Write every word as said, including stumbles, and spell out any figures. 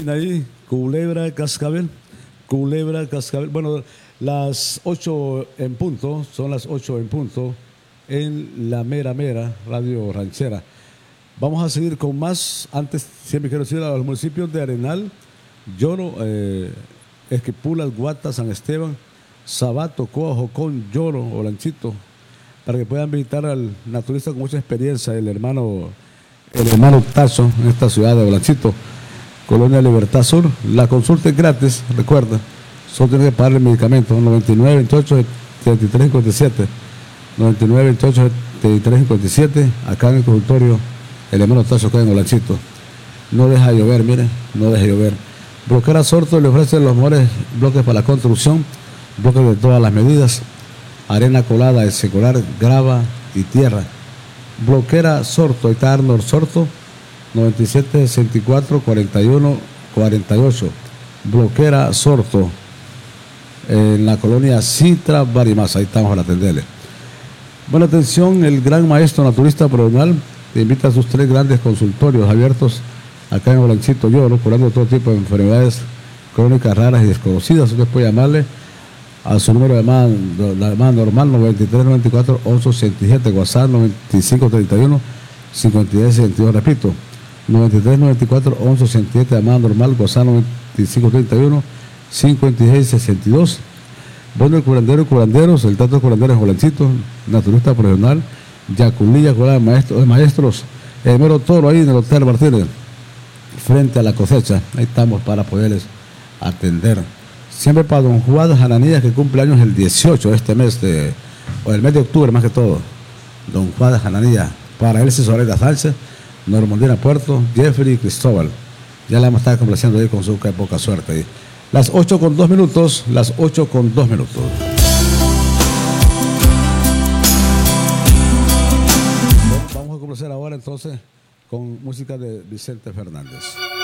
ahí, Culebra Cascabel, Culebra Cascabel. Bueno, las ocho en punto, son las ocho en punto en la mera mera Radio Ranchera. Vamos a seguir con más. Antes, siempre quiero decir a los municipios de Arenal, Lloro, eh, Esquipulas, Guata, San Esteban, Sabato, Coa, Jocón, Lloro, Olanchito, para que puedan visitar al naturista con mucha experiencia, el hermano, el hermano Tazo, en esta ciudad de Olanchito, Colonia Libertad Sur. La consulta es gratis, recuerda, solo tiene que pagar el medicamento, noventa y nueve, veintiocho, treinta y tres, cincuenta y siete, noventa y nueve, veintiocho, treinta y tres, cincuenta y siete, acá en el consultorio, el hermano Tazo, acá en Olanchito. No deja llover, mire, no deja llover. Bloquera Sorto le ofrece los mejores bloques para la construcción, bloques de todas las medidas, arena colada, secolar, grava y tierra. Bloquera Sorto, ahí está Arnold Sorto, noventa y siete, sesenta y cuatro, cuarenta y uno, cuarenta y ocho. Bloquera Sorto, en la colonia Citra Barimas, ahí estamos para atenderle. Buena atención, el gran maestro naturista profesional te invita a sus tres grandes consultorios abiertos acá en Olanchito Lloro, curando todo tipo de enfermedades crónicas raras y desconocidas. Usted puede llamarle a su número de llamada, la llamada normal noventa y tres, noventa y cuatro, once, sesenta y siete, WhatsApp noventa y cinco, treinta y uno, cincuenta y seis, sesenta y dos, repito, noventa y tres, noventa y cuatro, once, sesenta y siete, llamada normal, WhatsApp noventa y cinco, treinta y uno, cincuenta y seis, sesenta y dos. Bueno, el curandero y curanderos, el trato de curanderos en Olanchito, naturista profesional, Yaculilla, con de maestros, maestros, el mero toro ahí en el Hotel Martínez, frente a la cosecha. Ahí estamos para poderles atender. Siempre para don Juan Jananías, que cumple años el dieciocho de este mes, de, o el mes de octubre más que todo. Don Juan Jananías, para él, Soraya Sánchez, Normandina Puerto, Jeffrey Cristóbal. Ya le vamos a estar complaciendo ahí con su poca suerte ahí. Las ocho con dos minutos, las ocho con dos minutos. Vamos a complacer ahora entonces con música de Vicente Fernández.